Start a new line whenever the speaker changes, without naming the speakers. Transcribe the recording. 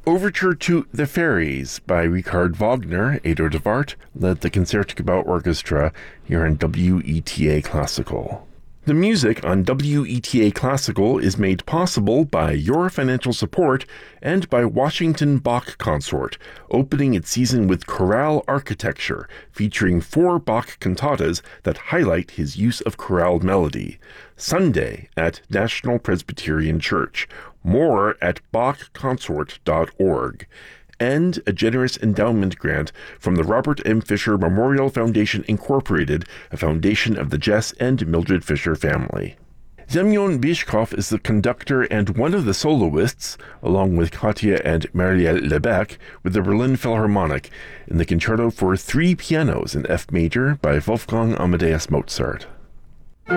Overture to The Fairies by Richard Wagner, Edo de Wart, led the Concertgebouw Orchestra here on WETA Classical. The music on WETA Classical is made possible by your financial support and by Washington Bach Consort, opening its season with chorale architecture, featuring 4 Bach cantatas that highlight his use of chorale melody. Sunday at National Presbyterian Church. More at bachconsort.org. And a generous endowment grant from the Robert M. Fisher Memorial Foundation, Incorporated, a foundation of the Jess and Mildred Fisher family. Semyon Bychkov is the conductor and one of the soloists, along with Katya and Marielle Lebec, with the Berlin Philharmonic, in the Concerto for 3 Pianos in F major by Wolfgang Amadeus Mozart.